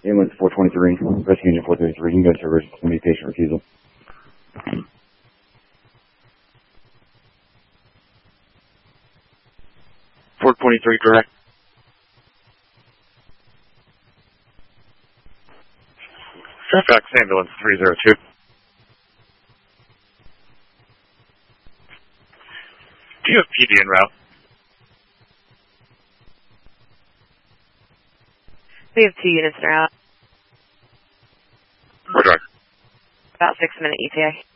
Ambulance 423, rescue engine 433, you can go to service, it's going to be patient refusal. 423, correct. Fairfax Ambulance 302. Do you have PD en route? We have 2 units en route. Roger. About 6-minute ETA.